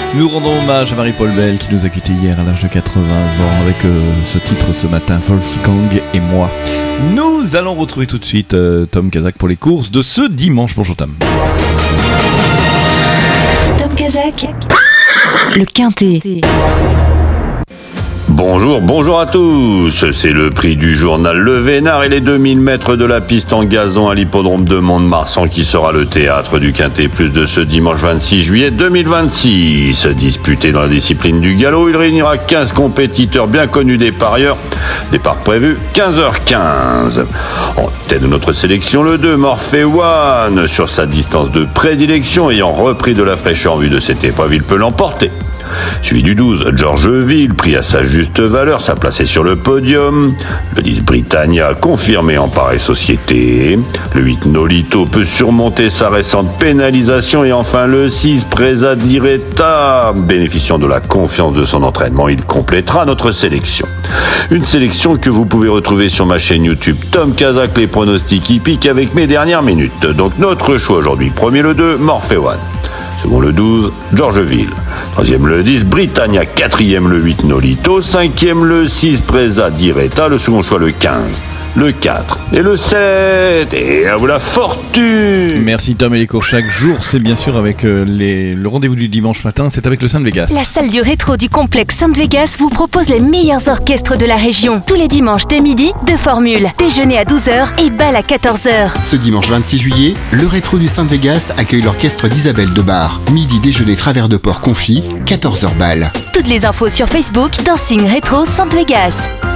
Nous rendons hommage à Marie-Paul Bell qui nous a quittés hier à l'âge de 80 ans avec ce titre ce matin, Wolfgang et moi. Nous allons retrouver tout de suite Tom Kazak pour les courses de ce dimanche. Bonjour Tom. Tom Kazak, le Quintet. Bonjour à tous, c'est le prix du journal Le Vénard et les 2000 mètres de la piste en gazon à l'hippodrome de Mont-de-Marsan qui sera le théâtre du Quintet Plus de ce dimanche 26 juillet 2026. Disputé dans la discipline du galop, il réunira 15 compétiteurs bien connus des parieurs. Départ prévu 15h15. En tête de notre sélection, le 2 Morphe One, sur sa distance de prédilection, ayant repris de la fraîcheur en vue de cette épreuve, il peut l'emporter. Suivi du 12, Georgeville, pris à sa juste valeur, sa place est sur le podium. Le 10, Britannia, confirmé en pareille société. Le 8, Nolito, peut surmonter sa récente pénalisation. Et enfin le 6, Presa Diretta, bénéficiant de la confiance de son entraînement, il complétera notre sélection. Une sélection que vous pouvez retrouver sur ma chaîne YouTube Tom Kazak, les pronostics hippiques avec mes dernières minutes. Donc notre choix aujourd'hui, premier le 2, Morphe One. Second le 12, Georgeville. Troisième le 10, Britannia. Quatrième le 8, Nolito. Cinquième le 6, Presa Diretta. Le second choix le 15, le 4 et le 7. Et à vous la fortune. Merci Tom, et les cours chaque jour, c'est bien sûr avec le rendez-vous du dimanche matin, c'est avec le Saint de Vegas. La salle du rétro du complexe Saint de Vegas vous propose les meilleurs orchestres de la région. Tous les dimanches dès midi, 2 formules. Déjeuner à 12h et bal à 14h. Ce dimanche 26 juillet, le rétro du Saint de Vegas accueille l'orchestre d'Isabelle Debar. Midi déjeuner travers de porc confit, 14h bal. Toutes les infos sur Facebook, Dancing Rétro Saint de Vegas.